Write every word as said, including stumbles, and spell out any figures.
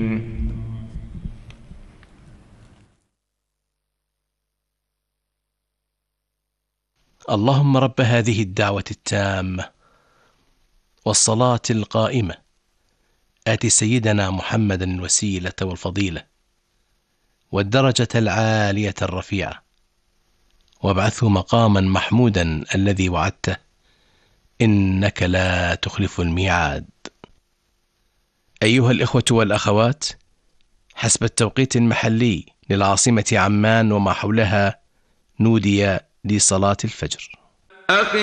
اللهم رب هذه الدعوة التامة والصلاة القائمة آت سيدنا محمدا الوسيلة والفضيلة والدرجة العالية الرفيعة وابعثه مقاما محمودا الذي وعدته إنك لا تخلف الميعاد. أيها الإخوة والأخوات، حسب التوقيت المحلي للعاصمة عمان وما حولها نودي لصلاة الفجر.